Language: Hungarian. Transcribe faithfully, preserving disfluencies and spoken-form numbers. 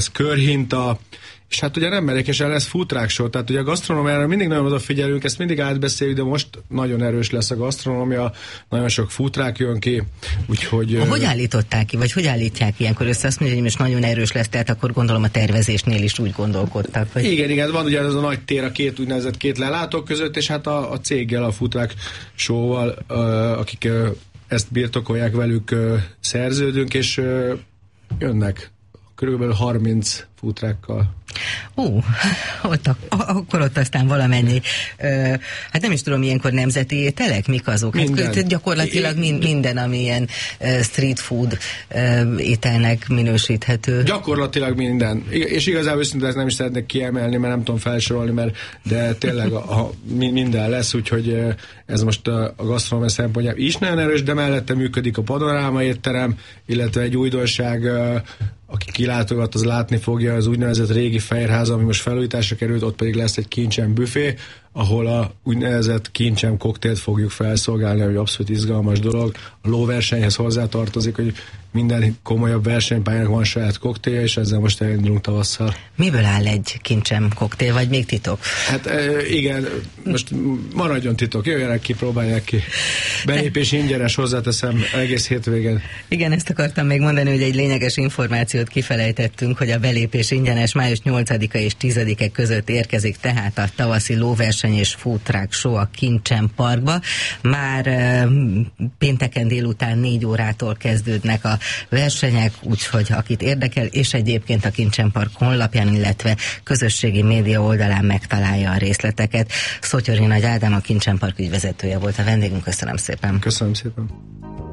körhinta, és hát ugye nem mellékesen lesz foodtruck, tehát ugye a gasztronómiára mindig nagyon odafigyelünk, ezt mindig átbeszéljük, de most nagyon erős lesz a gasztronómia, nagyon sok foodtruck jön ki, úgyhogy... Hogy állították ki, vagy hogy állítják ilyenkor össze? Azt mondja, hogy most nagyon erős lesz, tehát akkor gondolom a tervezésnél is úgy gondolkodtak. Vagy... Igen, igen, van ugye ez a nagy tér a két úgynevezett két lelátók között, és hát a, a céggel, a foodtruck show-val, uh, akik uh, ezt birtokolják, velük uh, szerződünk, és uh, jönnek körülbelül harminc foodtruckkal. Ó, ott a, akkor ott aztán valamennyi, ö, hát nem is tudom, ilyenkor nemzeti ételek, mik azok? Minden. Hát gyakorlatilag mind, minden, ami ilyen uh, street food uh, ételnek minősíthető. Gyakorlatilag minden. És igazából őszintén ezt nem is szeretnék kiemelni, mert nem tudom felsorolni, mert de tényleg a, a, minden lesz, úgyhogy ez most a, a gasztronómia szempontjából is nagyon erős, de mellette működik a Panoráma étterem, illetve egy újdonság, aki kilátogat, az látni fogja, az úgynevezett régi Fehérház, ami most felújításra került, ott pedig lesz egy kincsem büfé, ahol a úgynevezett kincsem koktélt fogjuk felszolgálni, ami abszolút izgalmas dolog. A lóversenyhez hozzátartozik, hogy minden komolyabb versenypályának van saját koktélja, és ezzel most elindulunk tavasszal. Miből áll egy kincsem koktél, vagy még titok? Hát igen, most maradjon titok, jöjjenek ki, próbálják ki. Belépés ingyenes, hozzáteszem, egész hétvégén. Igen, ezt akartam még mondani, hogy egy lényeges információt kifelejtettünk, hogy a belépés ingyenes május nyolcadika és tizedike között érkezik tehát a tavaszi lóverseny és foodtruck show a Kincsem Parkba. Már uh, pénteken délután négy órától kezdődnek a versenyek, úgyhogy akit érdekel, és egyébként a Kincsem Park honlapján, illetve közösségi média oldalán megtalálja a részleteket. Szottyori Nagy Ádám, a Kincsem Park ügyvezetője volt a vendégünk. Köszönöm szépen. Köszönöm szépen.